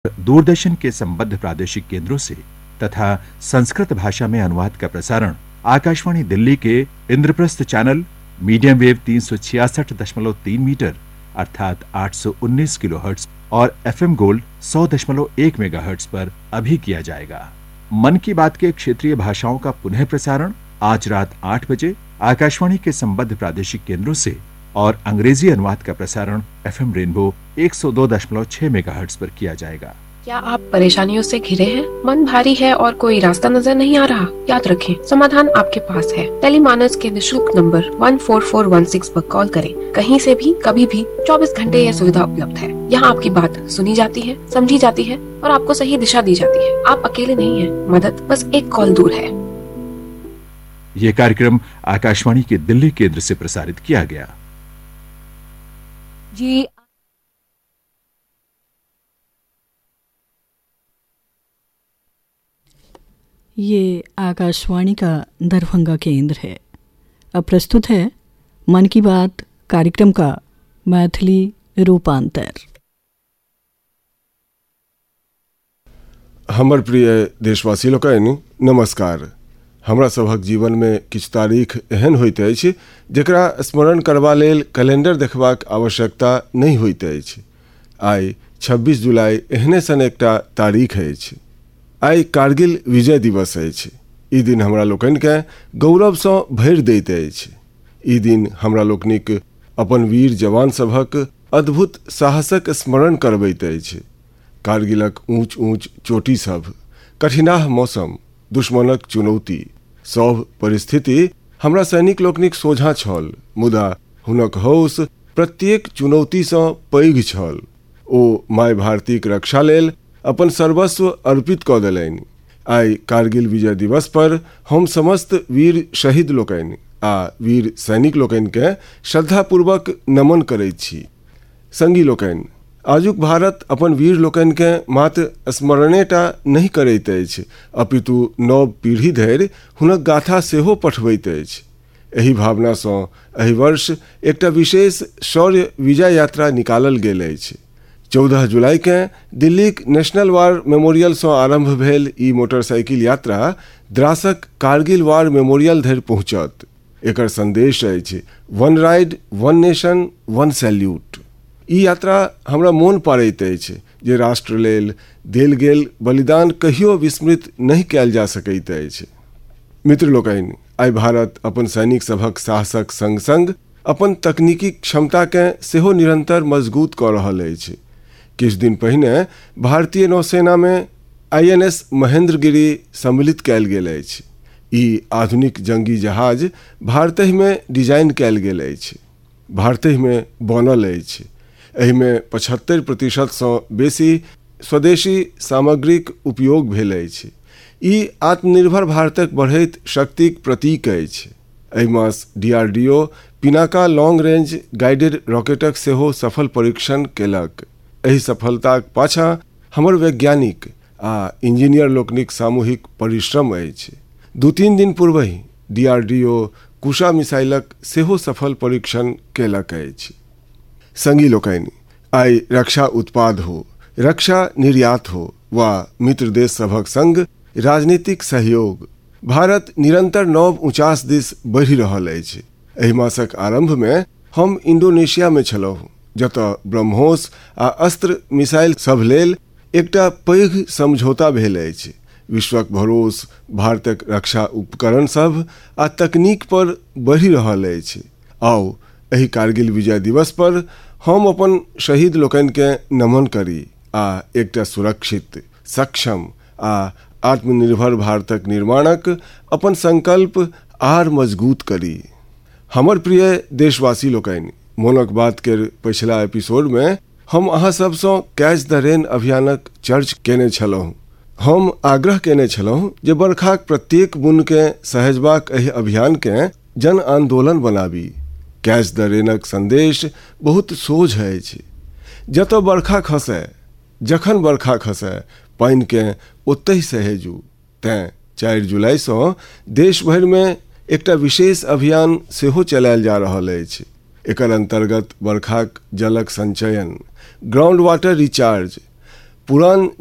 दूरदर्शन के संबद्ध प्रादेशिक केंद्रों से तथा संस्कृत भाषा में अनुवाद का प्रसारण आकाशवाणी दिल्ली के Indraprastha channel medium wave 366.3 metre अर्थात 819 किलोहर्ट्ज और एफएम गोल्ड 100.1 मेगाहर्ट्ज पर अभी किया जाएगा। मन की बात के क्षेत्रीय भाषाओं का पुनः प्रसारण आज रात 8 बजे आकाशवाणी के संबद्ध प्रादेशिक केंद्रों से और अंग्रेजी अनुवाद का प्रसारण एफएम रेनबो 102.6 मेगाहर्ट्ज पर किया जाएगा। क्या आप परेशानियों से घिरे हैं? मन भारी है और कोई रास्ता नजर नहीं आ रहा? याद रखें, समाधान आपके पास है। टेलीमानस के निशुल्क नंबर 14416 पर कॉल करें। कहीं से भी कभी भी 24 घंटे यह सुविधा उपलब्ध है। यहाँ आपकी बात सुनी जाती है, समझी जाती है और आपको सही दिशा दी जाती है। आप अकेले नहीं हैं, मदद बस एक कॉल दूर है। ये कार्यक्रम आकाशवाणी के दिल्ली केंद्र से प्रसारित किया गया। जी ये आकाशवाणी का दरभंगा केंद्र है। अब प्रस्तुत है मन की बात कार्यक्रम का मैथिली रूपांतर। हमर प्रिय देशवासी लोकनि नमस्कार। हमरा सभक जीवन में किछु तारीख एहन होइत अछि जकरा स्मरण करबा लेल कैलेंडर देखबाक आवश्यकता नहीं होइत अछि। आइ 26 जुलाई एहने सन एकटा तारीख अछि। आइ कारगिल विजय दिवस अछि। ई दिन हमरा लोकनिके गौरवसँ भरि दैत अछि। ई दिन हमरा लोकनिक अपन वीर जवान सभक अद्भुत साहसक स्मरण करबैत अछि। कारगिलक ऊँच ऊँच चोटी सब, कठिनाह मौसम, दुश्मनक चुनौती, सब परिस्थिति हमरा सैनिक लोकनिक सोझा छल, मुदा हुनक हौस प्रत्येक चुनौतीसँ पैघ छल। ओ माय भारतीक रक्षा लेल अपन सर्वस्व अर्पित कऽ देलनि। आइ कारगिल विजय दिवस पर हम समस्त वीर शहीद लोकनि आ वीर सैनिक लोकनिके श्रद्धापूर्वक नमन करैत छी। संगी लोकनि, आजुक भारत अपन वीर लोकनिके मात्र स्मरणेटा नहीं करैत अछि, अपितु नव पीढ़ी धरि हुनक गाथा सेहो पठबैत अछि। एहि भावनासँ एहि वर्ष एकटा विशेष शौर्य विजय यात्रा निकालल गेल अछि। 14 जुलाईके दिल्लीक नेशनल वार मेमोरियलसँ आरंभ भेल ई मोटरसाइकिल यात्रा द्रासक कारगिल वार मेमोरियल धरि पहुँचत। एकर संदेश अछि one ride, one nation, one salute. ई यात्रा हमरा मोन पाड़ैत अछि जे राष्ट्र लेल देल गेल बलिदान कहियो विस्मृत नहीं कयल जा सकैत अछि। मित्र लोकनि, आइ भारत अपन सैनिक सभक साहसक संग संग अपन तकनीकी क्षमताके सेहो निरंतर मजबूत कऽ रहल अछि। किछु दिन पहिने भारतीय नौसेना में INS महेंद्रगिरी सम्मिलित कयल गेल अछि। ई आधुनिक जंगी जहाज भारतहि में डिजाइन कयल गेल अछि, भारतहि में बनल अछि। एहि में 75% बेसी स्वदेशी सामग्रीक उपयोग भेल अछि। ई आत्मनिर्भर भारतक बढ़ैत शक्तिक प्रतीक अछि। एहि मास DRDO Pinaka long range guided रॉकेटक सेहो सफल परीक्षण केलक। एहि सफलताक पाछा हमर वैज्ञानिक आ इंजीनियर लोकनिक सामूहिक परिश्रम अछि। 2-3 दिन पूर्वहि DRDO कुशा मिसाइलक सेहो सफल परीक्षण केलक अछि। संगी लोकनि, आइ रक्षा उत्पाद हो, रक्षा निर्यात हो वा मित्र देश सभक संग राजनीतिक सहयोग, भारत निरंतर नव ऊंचास दिस बढ़ि रहल अछि। एहि मासक आरंभ में हम इंडोनेशिया में छलहुँ, जतऽ ब्रह्मोस आ अस्त्र मिसाइल सब लेल एकटा पैघ समझौता भेल अछि। विश्वक भरोस भारतक रक्षा उपकरण सब आ तकनीक पर बढ़ि रहल अछि। आओ एहि कारगिल विजय दिवस पर हम अपन शहीद लोकनिके नमन करी आ एकटा सुरक्षित, सक्षम आ आत्मनिर्भर भारतक निर्माणक अपन संकल्प आर मजबूत करी। हमर प्रिय देशवासी लोकनि, मोनक बात के पिछला एपिसोड में हम अहाँ सबसँ कैच द रेन अभियानक चर्च केने छलहुँ। हम आग्रह केने छलहुँ जे बरखाक प्रत्येक बूंदके सहेजबाक एहि अभियानके जन आंदोलन बनाबी। कैच द रेनक संदेश बहुत सोझ अछि। जतऽ बरखा खसै, जखन बरखा खसै, पानिके ओतहि सहेजू। तेँ 4 जुलाईसँ देश भरि में एकटा विशेष अभियान सेहो चलायल जा रहल अछि। एकर अंतर्गत बरखाक जलक संचयन, ग्राउंड वाटर रिचार्ज, पुरान